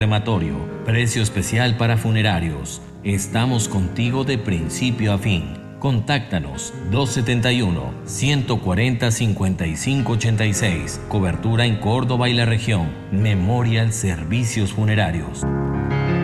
Crematorio, precio especial para funerarios. Estamos contigo de principio a fin. Contáctanos 271-140-5586. Cobertura en Córdoba y la región. Memorial Servicios Funerarios.